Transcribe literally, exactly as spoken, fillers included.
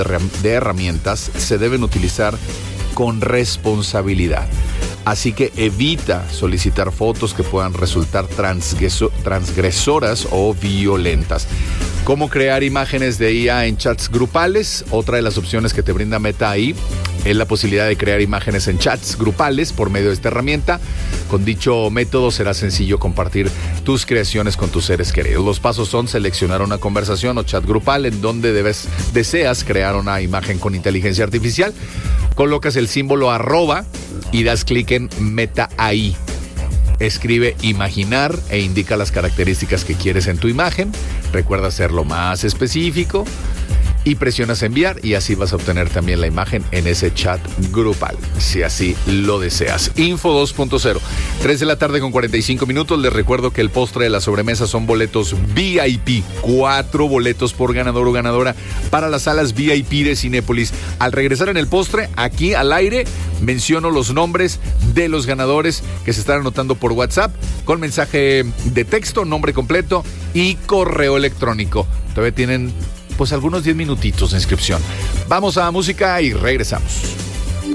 de herramientas se deben utilizar con responsabilidad. Así que evita solicitar fotos que puedan resultar transgreso- transgresoras o violentas. ¿Cómo crear imágenes de I A en chats grupales? Otra de las opciones que te brinda Meta A I es la posibilidad de crear imágenes en chats grupales por medio de esta herramienta. Con dicho método será sencillo compartir tus creaciones con tus seres queridos. Los pasos son seleccionar una conversación o chat grupal en donde debes, deseas crear una imagen con inteligencia artificial. Colocas el símbolo arroba y das clic en Meta A I. Escribe imaginar e indica las características que quieres en tu imagen. Recuerda hacerlo más específico y presionas enviar y así vas a obtener también la imagen en ese chat grupal, si así lo deseas. Info dos punto cero, tres de la tarde con cuarenta y cinco minutos. Les recuerdo que el postre de la sobremesa son boletos V I P, cuatro boletos por ganador o ganadora para las salas V I P de Cinépolis. Al regresar en el postre, aquí al aire, menciono los nombres de los ganadores que se están anotando por WhatsApp con mensaje de texto, nombre completo y correo electrónico. Todavía tienen pues algunos diez minutitos de inscripción. Vamos a música y regresamos.